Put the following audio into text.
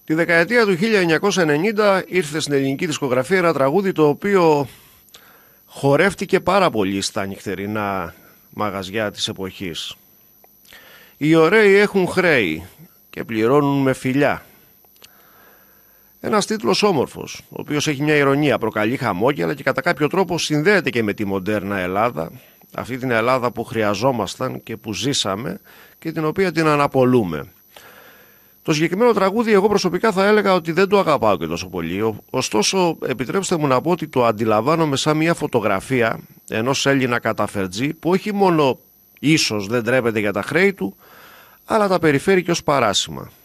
Τη δεκαετία του 1990 ήρθε στην ελληνική δισκογραφία ένα τραγούδι το οποίο χορεύτηκε πάρα πολύ στα νυχτερινά μαγαζιά της εποχής. Οι ωραίοι έχουν χρέη και πληρώνουν με φιλιά. Ένας τίτλος όμορφος, ο οποίος έχει μια ηρωνία, προκαλεί χαμόγελα και κατά κάποιο τρόπο συνδέεται και με τη μοντέρνα Ελλάδα, αυτή την Ελλάδα που χρειαζόμασταν και που ζήσαμε και την οποία την αναπολούμε. Το συγκεκριμένο τραγούδι εγώ προσωπικά θα έλεγα ότι δεν το αγαπάω και τόσο πολύ, ωστόσο επιτρέψτε μου να πω ότι το αντιλαμβάνομαι σαν μια φωτογραφία ενός Έλληνα καταφερτζή που όχι μόνο ίσως δεν ντρέπεται για τα χρέη του, αλλά τα περιφέρει και ως παράσημα.